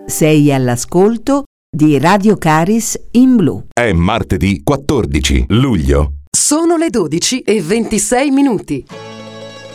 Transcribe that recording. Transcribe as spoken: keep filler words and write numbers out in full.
Sei all'ascolto di Radio Caris in blu. È martedì quattordici luglio. Sono le dodici e ventisei minuti.